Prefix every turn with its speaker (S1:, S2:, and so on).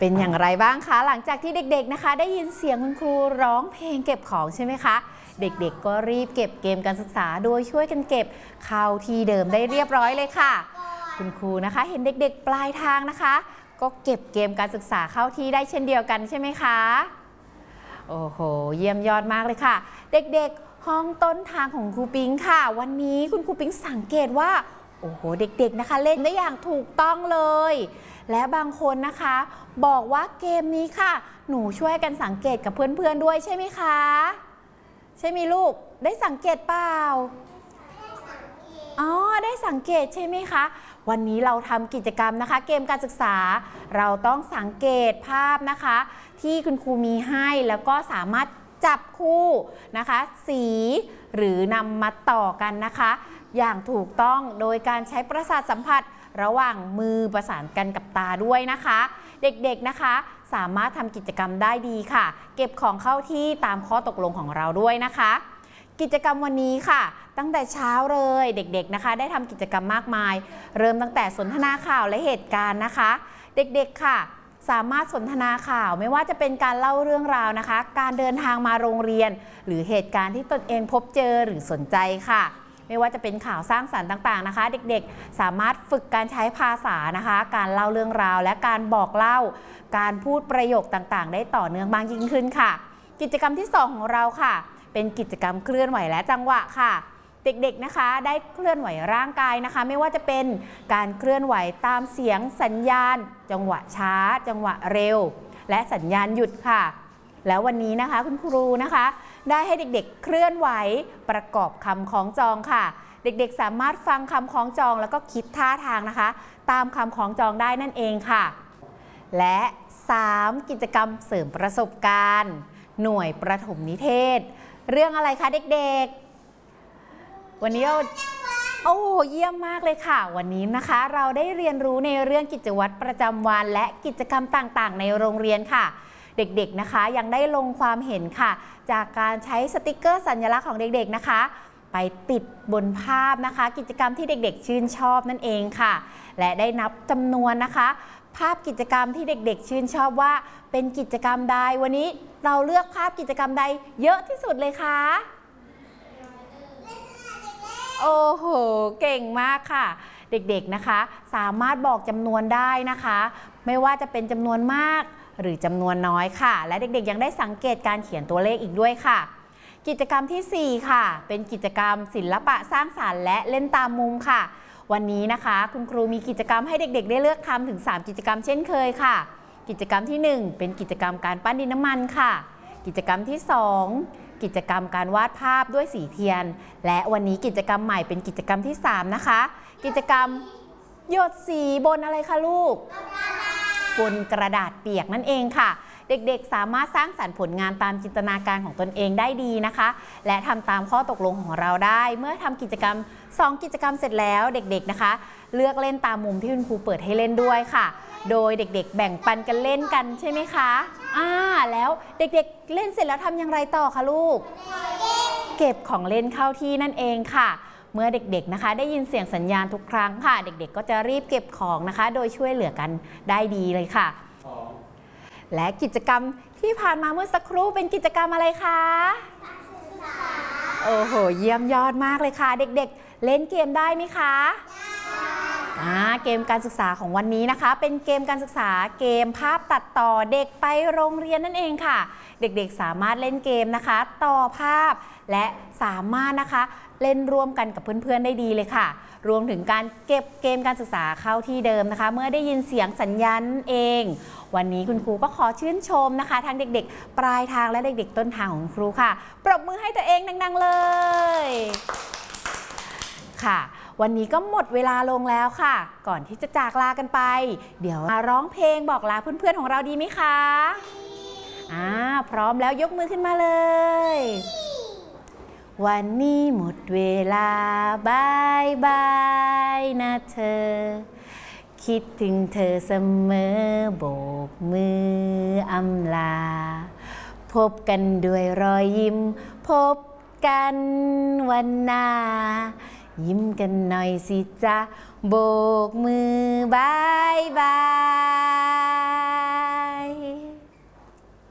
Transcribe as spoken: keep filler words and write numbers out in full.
S1: เป็นอย่างไรบ้างคะหลังจากที่เด็กๆนะคะได้ยินเสียงคุณครูร้องเพลงเก็บของใช่ไหมคะเด็กๆก็รีบเก็บเกมการศึกษาโดยช่วยกันเก็บเข้าที่เดิมได้เรียบร้อยเลยค่ะคุณครูนะคะเห็นเด็กๆปลายทางนะคะก็เก็บเกมการศึกษาเข้าที่ได้เช่นเดียวกันใช่ไหมคะโอ้โหเยี่ยมยอดมากเลยค่ะเด็กๆห้องต้นทางของครูปิงค่ะวันนี้คุณครูปิงสังเกตว่าโอ้โหเด็กๆนะคะเล่นได้อย่างถูกต้องเลยและบางคนนะคะบอกว่าเกมนี้ค่ะหนูช่วยกันสังเกตกับเพื่อนๆด้วยใช่ไหมคะใช่ไหมลูกได้สังเกตเปล่าอ๋อได้สังเกตใช่ไหมคะวันนี้เราทำกิจกรรมนะคะเกมการศึกษาเราต้องสังเกตภาพนะคะที่คุณครูมีให้แล้วก็สามารถจับคู่นะคะสีหรือนำมาต่อกันนะคะอย่างถูกต้องโดยการใช้ประสาทสัมผัสระหว่างมือประสานกันกับตาด้วยนะคะเด็กๆนะคะสามารถทำกิจกรรมได้ดีค่ะเก็บของเข้าที่ตามข้อตกลงของเราด้วยนะคะกิจกรรมวันนี้ค่ะตั้งแต่เช้าเลยเด็กๆนะคะได้ทำกิจกรรมมากมายเริ่มตั้งแต่สนทนาข่าวและเหตุการณ์นะคะเด็กๆค่ะสามารถสนทนาข่าวไม่ว่าจะเป็นการเล่าเรื่องราวนะคะการเดินทางมาโรงเรียนหรือเหตุการณ์ที่ตนเองพบเจอหรือสนใจค่ะไม่ว่าจะเป็นข่าวสร้างสรรค์ต่างๆนะคะเด็กๆสามารถฝึกการใช้ภาษานะคะการเล่าเรื่องราวและการบอกเล่าการพูดประโยคต่างๆได้ต่อเนื่องมากยิ่งขึ้นค่ะกิจกรรมที่สองของเราค่ะเป็นกิจกรรมเคลื่อนไหวและจังหวะค่ะเด็กๆนะคะได้เคลื่อนไหวร่างกายนะคะไม่ว่าจะเป็นการเคลื่อนไหวตามเสียงสัญญาณจังหวะช้าจังหวะเร็วและสัญญาณหยุดค่ะแล้ววันนี้นะคะคุณครูนะคะได้ให้เด็กๆเคลื่อนไหวประกอบคำคล้องจองค่ะเด็กๆสามารถฟังคำคล้องจองแล้วก็คิดท่าทางนะคะตามคำคล้องจองได้นั่นเองค่ะและสามกิจกรรมเสริมประสบการณ์หน่วยประถมนิเทศเรื่องอะไรคะเด็กๆวันนี้เราโอ้เยี่ยมมากเลยค่ะวันนี้นะคะเราได้เรียนรู้ในเรื่องกิจวัตรประจำวันและกิจกรรมต่างๆในโรงเรียนค่ะเด็กๆนะคะยังได้ลงความเห็นค่ะจากการใช้สติกเกอร์สัญลักษณ์ของเด็กๆนะคะไปติดบนภาพนะคะกิจกรรมที่เด็กๆชื่นชอบนั่นเองค่ะและได้นับจำนวนนะคะภาพกิจกรรมที่เด็กๆชื่นชอบว่าเป็นกิจกรรมใดวันนี้เราเลือกภาพกิจกรรมใดเยอะที่สุดเลยคะโอ้โหเก่งมากค่ะเด็กๆนะคะสามารถบอกจำนวนได้นะคะไม่ว่าจะเป็นจำนวนมากหรือจำนวนน้อยค่ะและเด็กๆยังได้สังเกตการเขียนตัวเลขอีกด้วยค่ะกิจกรรมที่สี่ค่ะเป็นกิจกรรมศิลปะสร้างสรรค์และเล่นตามมุมค่ะวันนี้นะคะคุณครูมีกิจกรรมให้เด็กๆได้เลือกทำถึงสามกิจกรรมเช่นเคยค่ะกิจกรรมที่หนึ่งเป็นกิจกรรมการปั้นดินน้ำมันค่ะกิจกรรมที่สองกิจกรรมการวาดภาพด้วยสีเทียนและวันนี้กิจกรรมใหม่เป็นกิจกรรมที่สามนะคะกิจกรรมหยดสีบนอะไรคะลูกบนกระดาษเปียกนั่นเองค่ะเด็กๆสามารถสร้างสรรค์ผลงานตามจินตนาการของตนเองได้ดีนะคะและทำตามข้อตกลงของเราได้เมื่อทำกิจกรรมสองกิจกรรมเสร็จแล้วเด็กๆนะคะเลือกเล่นตามมุมที่คุณครูเปิดให้เล่นด้วยค่ะโดยเด็กๆแบ่งปันกันเล่นกันใช่ไหมคะอ่าแล้วเด็กๆเล่นเสร็จแล้วทำอย่างไรต่อคะลูกเก็บของเล่นเข้าที่นั่นเองค่ะเมื่อเด็กๆนะคะได้ยินเสียงสัญญาณทุกครั้งค่ะเด็กๆก็จะรีบเก็บของนะคะโดยช่วยเหลือกันได้ดีเลยค่ะและกิจกรรมที่ผ่านมาเมื่อสักครู่เป็นกิจกรรมอะไรคะโอ้โหเยี่ยมยอดมากเลยค่ะเด็กๆเล่นเกมได้ไหมคะอ่าเกมการศึกษาของวันนี้นะคะเป็นเกมการศึกษาเกมภาพตัดต่อเด็กไปโรงเรียนนั่นเองค่ะเด็กๆสามารถเล่นเกมนะคะต่อภาพและสามารถนะคะเล่นร่วมกันกับเพื่อนๆได้ดีเลยค่ะรวมถึงการเก็บเกมการศึกษาเข้าที่เดิมนะคะเมื่อได้ยินเสียงสัญญาณเองวันนี้คุณครูก็ขอชื่นชมนะคะทั้งเด็กๆปลายทางและเด็กๆต้นทางของครูค่ะปรบมือให้ตัวเองดังๆเลยค่ะวันนี้ก็หมดเวลาลงแล้วค่ะก่อนที่จะจากลากันไปเดี๋ยวมาร้องเพลงบอกลาเพื่อนๆของเราดีไหมคะอ่าพร้อมแล้วยกมือขึ้นมาเลยวันนี้หมดเวลาบายบายนะเธอคิดถึงเธอเสมอโบกมืออำลาพบกันด้วยรอยยิ้มพบกันวันหน้ายิ้มกันหน่อยสิจ๊ะโบกมือบายบาย